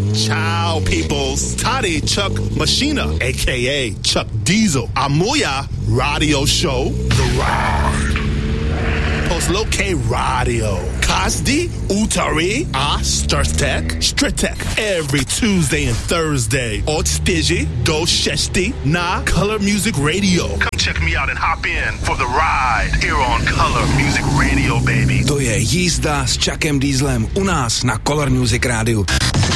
Ciao, peoples. Tady Chuck Machina, a.k.a. Chuck Diesel. A moja radio show, The Ride. Poslouchej radio. Každý úterý a čtvrtek. Every Tuesday and Thursday. Od 4 do 6 na Color Music Radio. Come check me out and hop in for The Ride here on Color Music Radio, baby. To je jízda s Chuckem Dieselem u nás na Color Music Radio.